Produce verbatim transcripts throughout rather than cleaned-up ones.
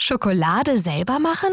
Schokolade selber machen?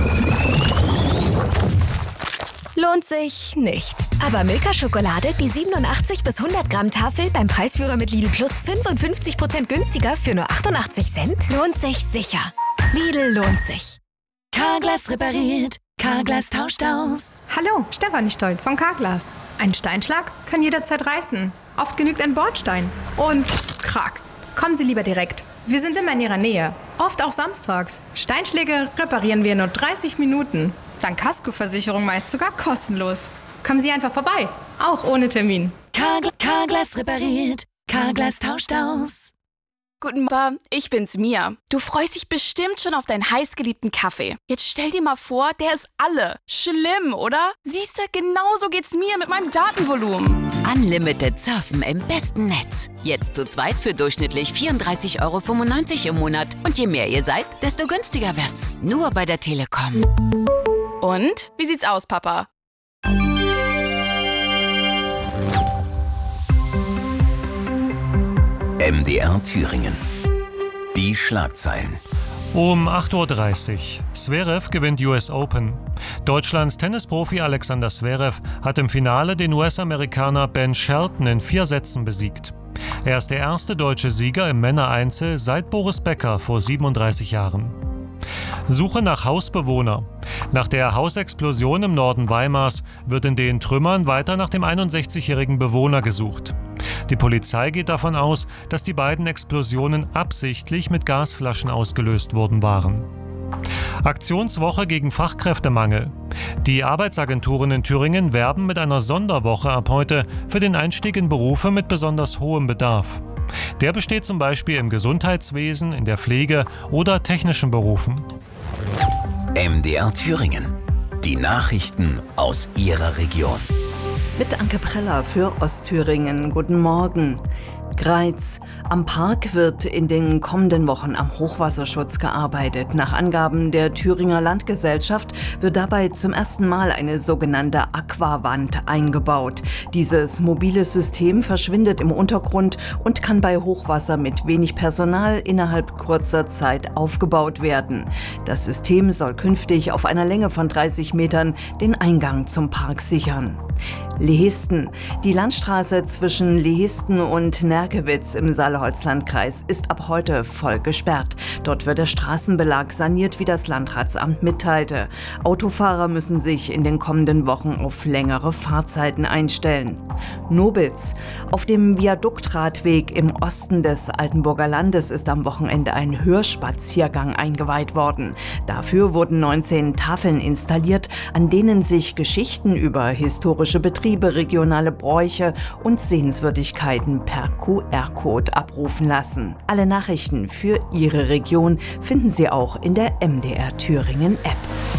Lohnt sich nicht. Aber Milka-Schokolade, die siebenundachtzig bis hundert Gramm Tafel beim Preisführer mit Lidl Plus fünfundfünfzig Prozent günstiger für nur achtundachtzig Cent, lohnt sich sicher. Lidl lohnt sich. Carglass repariert, Carglass tauscht aus. Hallo, Stefanie Stolt von Carglass. Ein Steinschlag kann jederzeit reißen. Oft genügt ein Bordstein. Und krack. Kommen Sie lieber direkt. Wir sind immer in Ihrer Nähe. Oft auch samstags. Steinschläge reparieren wir in nur dreißig Minuten. Dank Kaskoversicherung meist sogar kostenlos. Kommen Sie einfach vorbei. Auch ohne Termin. Cargl- Carglass repariert, Carglass tauscht aus. Guten Morgen, ich bin's Mia. Du freust dich bestimmt schon auf deinen heißgeliebten Kaffee. Jetzt stell dir mal vor, der ist alle. Schlimm, oder? Siehst du, genauso geht's mir mit meinem Datenvolumen. Unlimited surfen im besten Netz. Jetzt zu zweit für durchschnittlich vierunddreißig Euro fünfundneunzig im Monat. Und je mehr ihr seid, desto günstiger wird's. Nur bei der Telekom. Und? Wie sieht's aus, Papa? M D R Thüringen. Die Schlagzeilen. Um acht Uhr dreißig. Zverev gewinnt U S Open. Deutschlands Tennisprofi Alexander Zverev hat im Finale den U S-Amerikaner Ben Shelton in vier Sätzen besiegt. Er ist der erste deutsche Sieger im Männereinzel seit Boris Becker vor siebenunddreißig Jahren. Suche nach Hausbewohner. Nach der Hausexplosion im Norden Weimars wird in den Trümmern weiter nach dem einundsechzigjährigen Bewohner gesucht. Die Polizei geht davon aus, dass die beiden Explosionen absichtlich mit Gasflaschen ausgelöst worden waren. Aktionswoche gegen Fachkräftemangel. Die Arbeitsagenturen in Thüringen werben mit einer Sonderwoche ab heute für den Einstieg in Berufe mit besonders hohem Bedarf. Der besteht zum Beispiel im Gesundheitswesen, in der Pflege oder technischen Berufen. M D R Thüringen. Die Nachrichten aus Ihrer Region. Mit Anke Preller für Ostthüringen. Guten Morgen. Greiz. Am Park wird in den kommenden Wochen am Hochwasserschutz gearbeitet. Nach Angaben der Thüringer Landgesellschaft wird dabei zum ersten Mal eine sogenannte Aquawand eingebaut. Dieses mobile System verschwindet im Untergrund und kann bei Hochwasser mit wenig Personal innerhalb kurzer Zeit aufgebaut werden. Das System soll künftig auf einer Länge von dreißig Metern den Eingang zum Park sichern. Lehisten. Die Landstraße zwischen Lehisten und Nerkewitz im Saale-Holzland-Kreis ist ab heute voll gesperrt. Dort wird der Straßenbelag saniert, wie das Landratsamt mitteilte. Autofahrer müssen sich in den kommenden Wochen auf längere Fahrzeiten einstellen. Nobitz. Auf dem Viaduktradweg im Osten des Altenburger Landes ist am Wochenende ein Hörspaziergang eingeweiht worden. Dafür wurden neunzehn Tafeln installiert, an denen sich Geschichten über historische Betriebe, regionale Bräuche und Sehenswürdigkeiten per Q R-Code abrufen lassen. Alle Nachrichten für Ihre Region finden Sie auch in der M D R Thüringen App.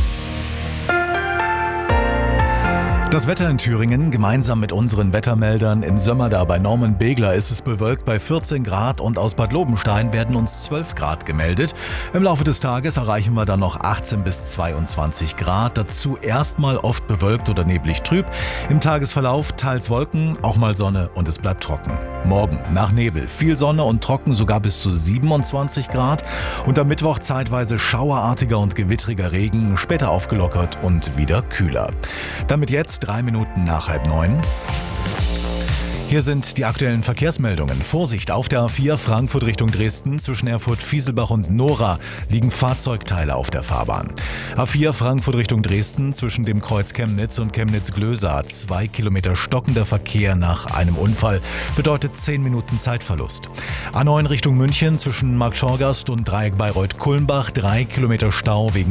Das Wetter in Thüringen, gemeinsam mit unseren Wettermeldern in Sömmerda bei Norman Begler ist es bewölkt bei vierzehn Grad und aus Bad Lobenstein werden uns zwölf Grad gemeldet. Im Laufe des Tages erreichen wir dann noch achtzehn bis zweiundzwanzig Grad, dazu erstmal oft bewölkt oder neblig trüb. Im Tagesverlauf teils Wolken, auch mal Sonne und es bleibt trocken. Morgen nach Nebel, viel Sonne und trocken, sogar bis zu siebenundzwanzig Grad und am Mittwoch zeitweise schauerartiger und gewittriger Regen, später aufgelockert und wieder kühler. Damit jetzt drei Minuten nach halb neun. Hier sind die aktuellen Verkehrsmeldungen. Vorsicht, auf der A vier Frankfurt Richtung Dresden zwischen Erfurt-Fieselbach und Nora liegen Fahrzeugteile auf der Fahrbahn. A vier Frankfurt Richtung Dresden zwischen dem Kreuz Chemnitz und Chemnitz-Glösa. Zwei Kilometer stockender Verkehr nach einem Unfall bedeutet zehn Minuten Zeitverlust. A neun Richtung München zwischen Marktschorgast und Dreieck Bayreuth-Kulmbach. Drei Kilometer Stau wegen